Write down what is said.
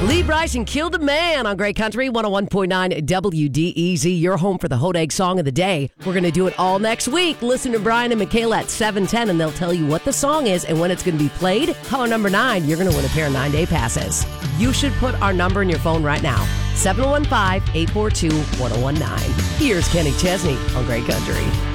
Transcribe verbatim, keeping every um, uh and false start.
Lee Bryson killed a man on Great Country one oh one point nine W D E Z. Your home for the Hodag Song of the Day. We're going to do it all next week. Listen to Brian and Michaela at seven ten, and they'll tell you what the song is and when it's going to be played. Caller number nine, you're going to win a pair of nine-day passes. You should put our number in your phone right now. seven one five, eight four two, one oh one nine. Here's Kenny Chesney on Great Country.